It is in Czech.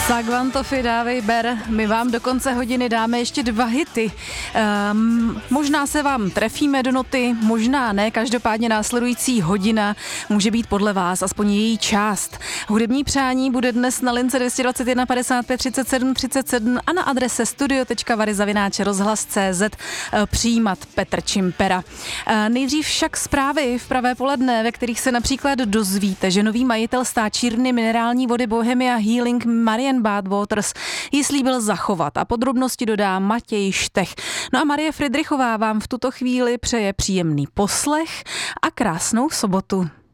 Sagvantofy, dávej ber, my vám do konce hodiny dáme ještě 2 hity. Možná se vám trefíme do noty, možná ne, každopádně následující hodina může být podle vás aspoň její část. Hudební přání bude dnes na lince 221 55 37 37 a na adrese studio.vary@rozhlas.cz přijímat Petr Čimpera. Nejdřív však zprávy v pravé poledne, ve kterých se například dozvíte, že nový majitel stáčírny minerální vody Bohemia Healing Marian Badwaters ji slíbil zachovat a podrobnosti dodá Matěj Štech. No a Marie Fridrichová vám v tuto chvíli přeje příjemný poslech a krásnou sobotu.